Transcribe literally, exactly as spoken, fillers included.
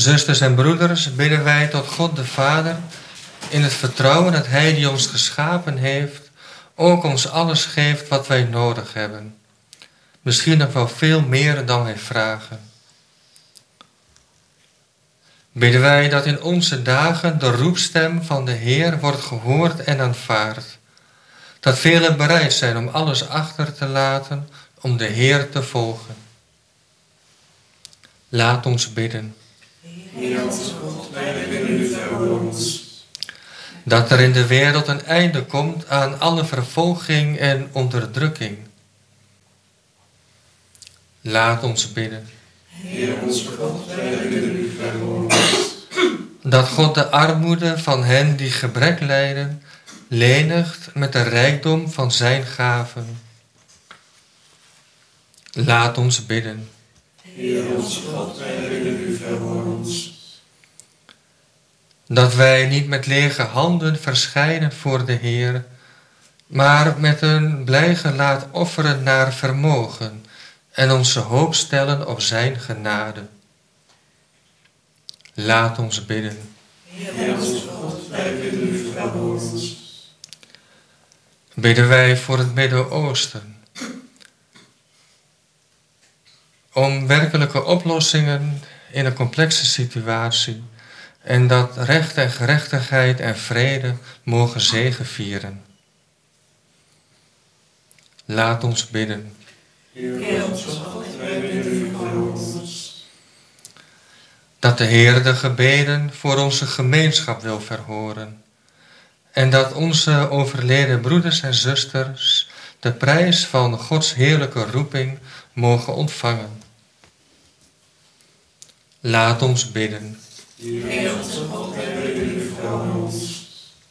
Zusters en broeders, bidden wij tot God de Vader, in het vertrouwen dat Hij die ons geschapen heeft, ook ons alles geeft wat wij nodig hebben. Misschien nog wel veel meer dan wij vragen. Bidden wij dat in onze dagen de roepstem van de Heer wordt gehoord en aanvaard. Dat velen bereid zijn om alles achter te laten om de Heer te volgen. Laat ons bidden. Heer onze God, wij bidden u, verhoor ons. Dat er in de wereld een einde komt aan alle vervolging en onderdrukking. Laat ons bidden. Heer onze God, wij bidden u, verhoor ons. Dat God de armoede van hen die gebrek lijden, lenigt met de rijkdom van zijn gaven. Laat ons bidden. Heer onze God, wij bidden u, verhoor ons. Dat wij niet met lege handen verschijnen voor de Heer, maar met een blij gelaat offeren naar vermogen en onze hoop stellen op zijn genade. Laat ons bidden. Heer onze God, wij bidden u, verhoor ons. Bidden wij voor het Midden-Oosten, om werkelijke oplossingen in een complexe situatie en dat recht en gerechtigheid en vrede mogen zegevieren. Laat ons bidden. Heer onze God, wij bidden u, verhoor ons. Dat de Heer de gebeden voor onze gemeenschap wil verhoren en dat onze overleden broeders en zusters de prijs van Gods heerlijke roeping mogen ontvangen. Laat ons bidden. Heer onze God, wij bidden u, verhoor ons.